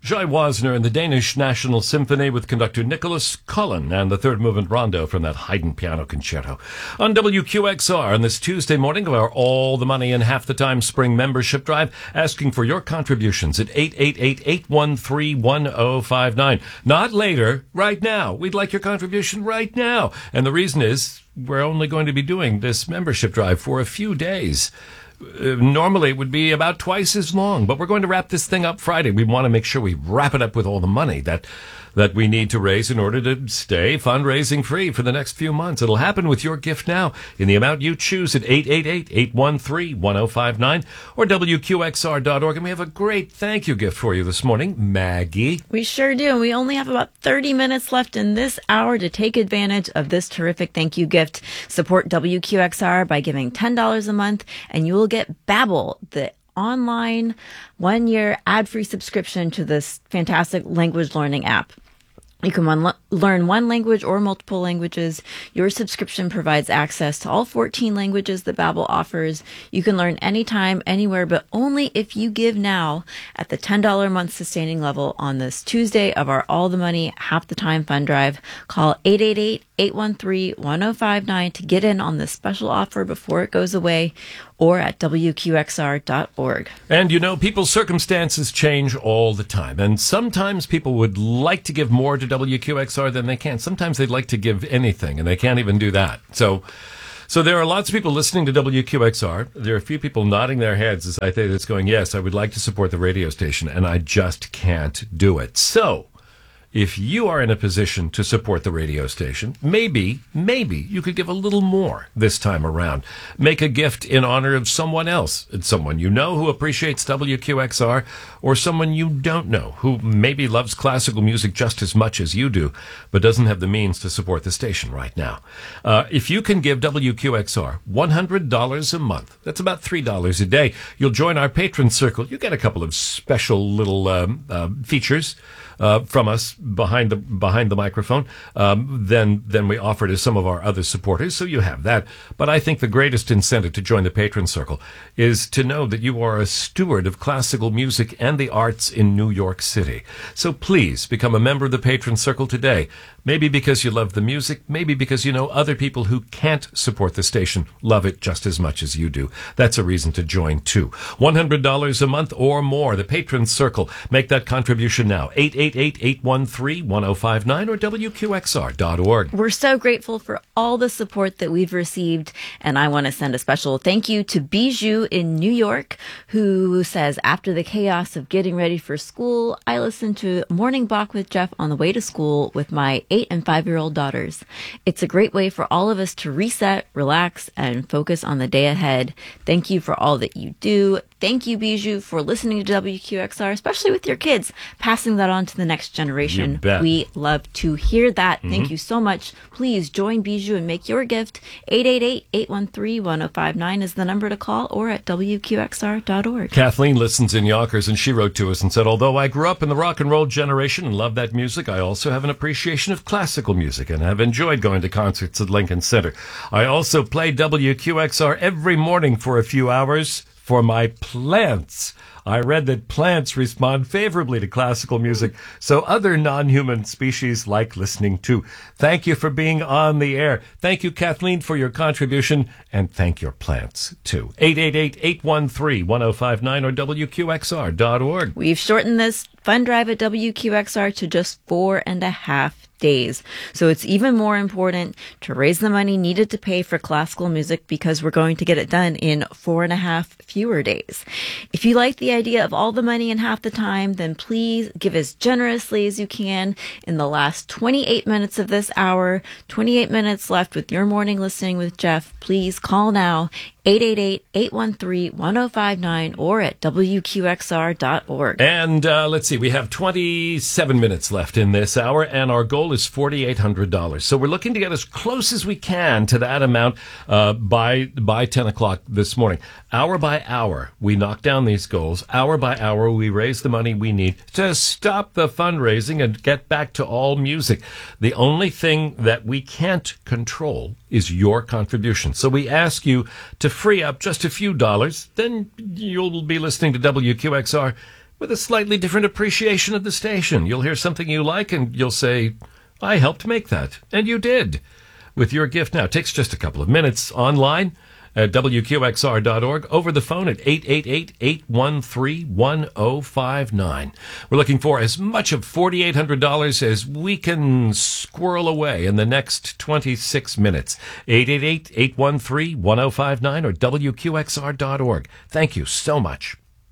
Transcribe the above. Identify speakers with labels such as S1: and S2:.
S1: Jai Wasner and the Danish National Symphony with conductor Nicholas Cullen and the third movement rondo from that Haydn piano concerto. On WQXR on this Tuesday morning of our All the Money in Half the Time Spring Membership Drive, asking for your contributions at 888-813-1059. Not later, right now. We'd like your contribution right now. And the reason is we're only going to be doing this membership drive for a few days. Normally it would be about twice as long, but we're going to wrap this thing up Friday. We want to make sure we wrap it up with all the money that we need to raise in order to stay fundraising free for the next few months. It'll happen with your gift now in the amount you choose at 888-813-1059 or WQXR.org. And we have a great thank you gift for you this morning, Maggie.
S2: We sure do. And we only have about 30 minutes left in this hour to take advantage of this terrific thank you gift. Support WQXR by giving $10 a month, and you will get Babbel, the online 1-year ad-free subscription to this fantastic language learning app. You can learn one language or multiple languages. Your subscription provides access to all 14 languages that Babbel offers. You can learn anytime, anywhere, but only if you give now at the $10 a month sustaining level on this Tuesday of our All the Money Half the Time Fund Drive. Call 888-813-1059 to get in on this special offer before it goes away, or at WQXR.org.
S1: And you know, people's circumstances change all the time. And sometimes people would like to give more to WQXR than they can. Sometimes they'd like to give anything, and they can't even do that. So there are lots of people listening to WQXR. There are a few people nodding their heads as I say this, going, yes, I would like to support the radio station, and I just can't do it. So if you are in a position to support the radio station, maybe you could give a little more this time around. Make a gift in honor of someone else, someone you know who appreciates WQXR, or someone you don't know who maybe loves classical music just as much as you do, but doesn't have the means to support the station right now. If you can give WQXR $100 a month, that's about $3 a day, you'll join our patron circle. You get a couple of special little features from us behind the microphone than we offer to some of our other supporters, so you have that. But I think the greatest incentive to join the patron circle is to know that you are a steward of classical music and the arts in New York City. So please become a member of the patron circle today. Maybe because you love the music, maybe because you know other people who can't support the station love it just as much as you do. That's a reason to join too. $100 a month or more, the patron circle. Make that contribution now. 888-813-1059 or WQXR.org.
S2: We're so grateful for all the support that we've received, and I want to send a special thank you to Bijou in New York, who says, after the chaos of getting ready for school, I listened to Morning Bach with Jeff on the way to school with my 8 and 5-year-old daughters. It's a great way for all of us to reset, relax, and focus on the day ahead. Thank you for all that you do. Thank you, Bijou, for listening to WQXR, especially with your kids, passing that on to the next generation.
S1: You bet.
S2: We love to hear that. Thank you so much. Please join Bijou and make your gift. 888-813-1059 is the number to call, or at WQXR.org.
S1: Kathleen listens in Yonkers, and she wrote to us and said, although I grew up in the rock and roll generation and love that music, I also have an appreciation of classical music and have enjoyed going to concerts at Lincoln Center. I also play WQXR every morning for a few hours for my plants. I read that plants respond favorably to classical music, so other non-human species like listening too. Thank you for being on the air. Thank you, Kathleen, for your contribution, and thank your plants too. 888-813-1059 or WQXR.org.
S2: We've shortened this fund drive at WQXR to just 4.5 days. So it's even more important to raise the money needed to pay for classical music, because we're going to get it done in 4.5 fewer days. If you like the idea of all the money in half the time, then please give as generously as you can in the last 28 minutes of this hour. 28 minutes left with your morning listening with Jeff. Please call now, 888-813-1059 or at WQXR.org.
S1: And let's see, we have 27 minutes left in this hour, and our goal is $4,800. So we're looking to get as close as we can to that amount by 10 o'clock this morning. Hour by hour, we knock down these goals. Hour by hour, we raise the money we need to stop the fundraising and get back to all music. The only thing that we can't control is your contribution. So we ask you to free up just a few dollars. Then you'll be listening to WQXR with a slightly different appreciation of the station. You'll hear something you like and you'll say, I helped make that. And you did. With your gift now. It takes just a couple of minutes online at WQXR.org, over the phone at 888-813-1059. We're looking for as much of $4,800 as we can squirrel away in the next 26 minutes. 888-813-1059 or WQXR.org. Thank you so much.